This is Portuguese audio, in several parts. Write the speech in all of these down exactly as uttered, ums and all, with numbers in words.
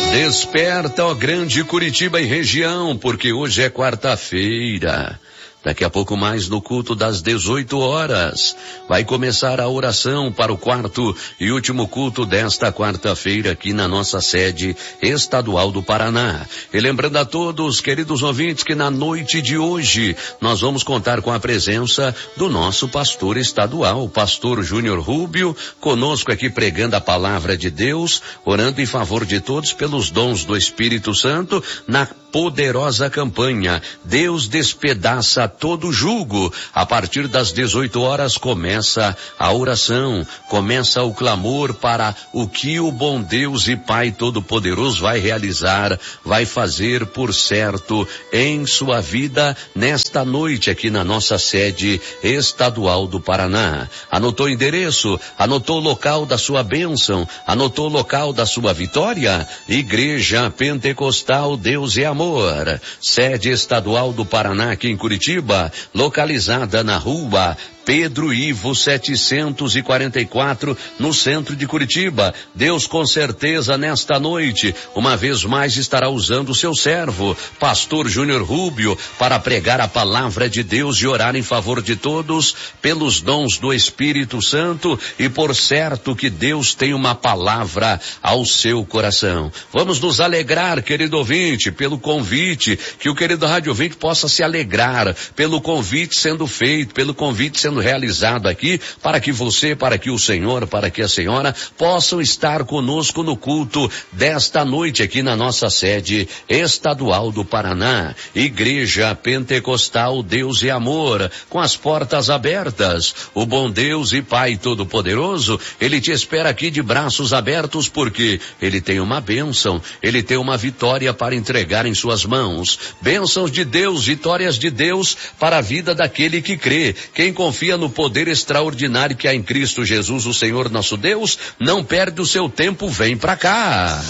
Desperta, ó grande Curitiba e região, porque hoje é quarta-feira. Daqui a pouco mais no culto das dezoito horas, vai começar a oração para o quarto e último culto desta quarta-feira aqui na nossa sede estadual do Paraná. E lembrando a todos, queridos ouvintes, que na noite de hoje nós vamos contar com a presença do nosso pastor estadual, o pastor Júnior Rubio, conosco aqui pregando a palavra de Deus, orando em favor de todos pelos dons do Espírito Santo na poderosa campanha Deus Despedaça Todo Jugo. A partir das dezoito horas começa a oração, começa o clamor para o que o bom Deus e Pai Todo-Poderoso vai realizar, vai fazer por certo em sua vida nesta noite aqui na nossa sede estadual do Paraná. Anotou o endereço? Anotou o local da sua bênção? Anotou o local da sua vitória? Igreja Pentecostal Deus é Amor, sede estadual do Paraná aqui em Curitiba, localizada na rua Pedro Ivo setecentos e quarenta e quatro, no centro de Curitiba. Deus com certeza nesta noite, uma vez mais estará usando o seu servo, pastor Júnior Rubio, para pregar a palavra de Deus e orar em favor de todos pelos dons do Espírito Santo, e por certo que Deus tem uma palavra ao seu coração. Vamos nos alegrar, querido ouvinte, pelo convite, que o querido rádio ouvinte possa se alegrar pelo convite sendo feito, pelo convite sendo realizado aqui, para que você, para que o Senhor, para que a senhora possam estar conosco no culto desta noite aqui na nossa sede estadual do Paraná. Igreja Pentecostal Deus e Amor, com as portas abertas. O bom Deus e Pai Todo-Poderoso, Ele te espera aqui de braços abertos, porque Ele tem uma bênção, Ele tem uma vitória para entregar em suas mãos. Bênçãos de Deus, vitórias de Deus para a vida daquele que crê. Quem confia no poder extraordinário que há em Cristo Jesus, o Senhor nosso Deus, não perde o seu tempo, vem pra cá.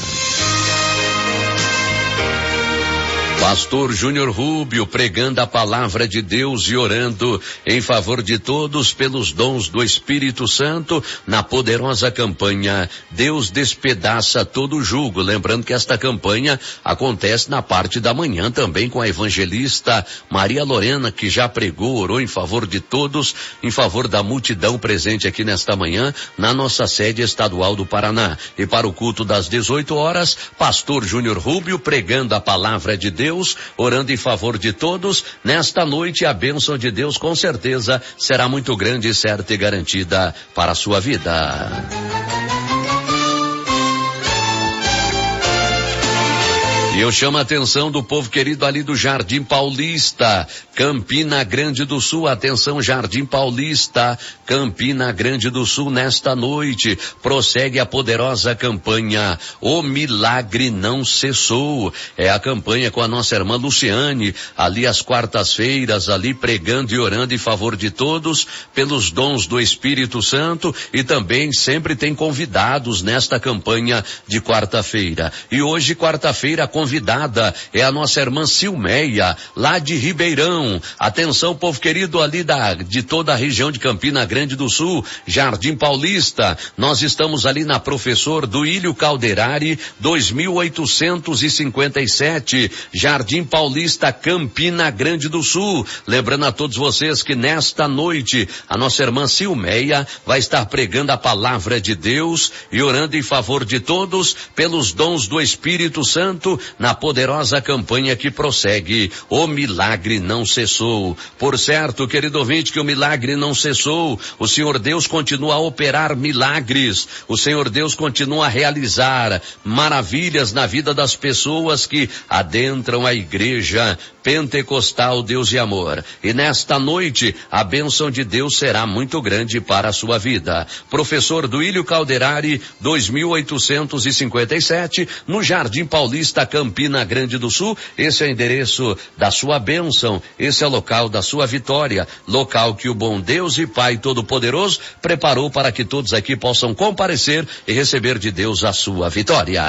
Pastor Júnior Rubio pregando a palavra de Deus e orando em favor de todos pelos dons do Espírito Santo na poderosa campanha Deus Despedaça Todo Jugo. Lembrando que esta campanha acontece na parte da manhã também com a evangelista Maria Lorena, que já pregou, orou em favor de todos, em favor da multidão presente aqui nesta manhã na nossa sede estadual do Paraná. E para o culto das dezoito horas, pastor Júnior Rubio pregando a palavra de Deus, orando em favor de todos. Nesta noite a bênção de Deus com certeza será muito grande, certa e garantida para a sua vida. E eu chamo a atenção do povo querido ali do Jardim Paulista, Campina Grande do Sul. Atenção, Jardim Paulista, Campina Grande do Sul, nesta noite prossegue a poderosa campanha O Milagre Não Cessou. É a campanha com a nossa irmã Luciane, ali às quartas-feiras, ali pregando e orando em favor de todos pelos dons do Espírito Santo, e também sempre tem convidados nesta campanha de quarta-feira. E hoje, quarta-feira, a convidada é a nossa irmã Silmeia, lá de Ribeirão. Atenção, povo querido ali da, de toda a região de Campina Grande do Sul, Jardim Paulista. Nós estamos ali na Professor Duílio Calderari, dois mil oitocentos e cinquenta e sete, Jardim Paulista, Campina Grande do Sul. Lembrando a todos vocês que nesta noite a nossa irmã Silmeia vai estar pregando a palavra de Deus e orando em favor de todos pelos dons do Espírito Santo na poderosa campanha que prossegue. O milagre não cessou. Por certo, querido ouvinte, que o milagre não cessou. O Senhor Deus continua a operar milagres. O Senhor Deus continua a realizar maravilhas na vida das pessoas que adentram a igreja Pentecostal Deus e Amor. E nesta noite, a bênção de Deus será muito grande para a sua vida. Professor Duílio Calderari, dois mil oitocentos e cinquenta e sete, no Jardim Paulista, Campina Grande do Sul. Esse é o endereço da sua bênção, esse é o local da sua vitória, local que o bom Deus e Pai Todo-Poderoso preparou para que todos aqui possam comparecer e receber de Deus a sua vitória.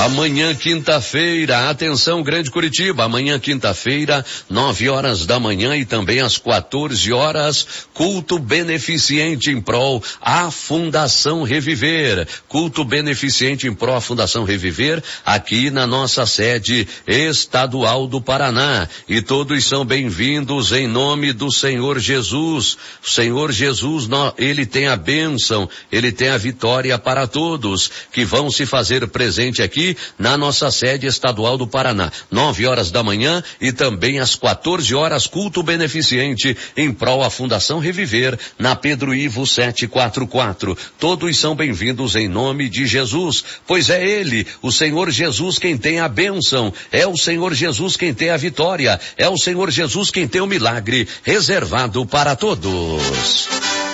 Amanhã, quinta-feira, atenção, Grande Curitiba, amanhã, quinta-feira, nove horas da manhã e também às quatorze horas, culto beneficente em prol à Fundação Reviver. Culto beneficente em prol à Fundação Reviver, aqui na nossa sede estadual do Paraná. E todos são bem-vindos em nome do Senhor Jesus. O Senhor Jesus, ele tem a bênção, ele tem a vitória para todos que vão se fazer presente aqui na nossa sede estadual do Paraná. Nove horas da manhã e também às quatorze horas, culto beneficente em prol à Fundação Reviver, na Pedro Ivo setecentos e quarenta e quatro. Todos são bem-vindos em nome de Jesus, pois é Ele, o Senhor Jesus, quem tem a bênção, é o Senhor Jesus quem tem a vitória, é o Senhor Jesus quem tem o milagre reservado para todos.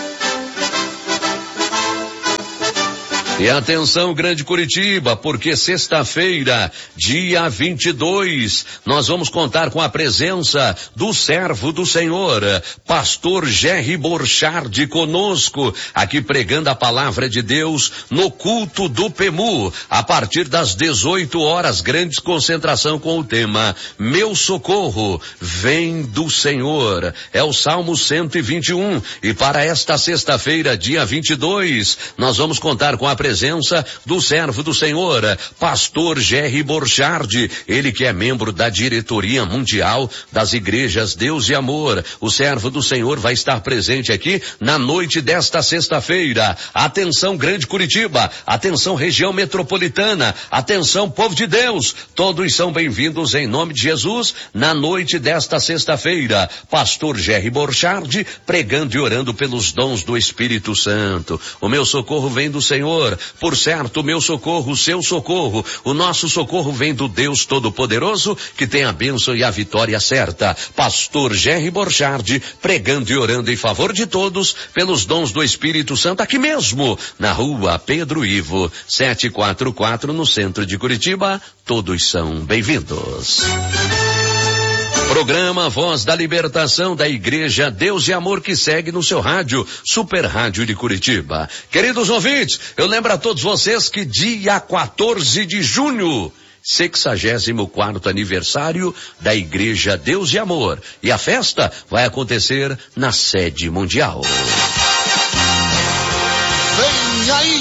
E atenção, Grande Curitiba, porque sexta-feira, dia vinte e dois, nós vamos contar com a presença do servo do Senhor, pastor Jerry Borchardt, conosco, aqui pregando a palavra de Deus no culto do P E M U, a partir das dezoito horas, grande concentração com o tema Meu Socorro vem do Senhor. É o Salmo cento e vinte e um. E para esta sexta-feira, dia vinte e dois, nós vamos contar com a presença do servo do Senhor, pastor Jerry Borchardt, ele que é membro da diretoria mundial das igrejas Deus e Amor. O servo do Senhor vai estar presente aqui na noite desta sexta-feira. Atenção, Grande Curitiba, atenção, região metropolitana, atenção, povo de Deus, todos são bem-vindos em nome de Jesus na noite desta sexta-feira. Pastor Jerry Borchardt pregando e orando pelos dons do Espírito Santo. O meu socorro vem do Senhor. Por certo, o meu socorro, o seu socorro, o nosso socorro vem do Deus Todo-Poderoso, que tem a bênção e a vitória certa. Pastor Jerry Borchardt, pregando e orando em favor de todos, pelos dons do Espírito Santo, aqui mesmo, na rua Pedro Ivo, setecentos e quarenta e quatro, no centro de Curitiba. Todos são bem-vindos. Programa Voz da Libertação da Igreja Deus e Amor, que segue no seu rádio, Super Rádio de Curitiba. Queridos ouvintes, eu lembro a todos vocês que dia quatorze de junho, sexagésimo quarto aniversário da Igreja Deus e Amor. E a festa vai acontecer na sede mundial. Vem aí!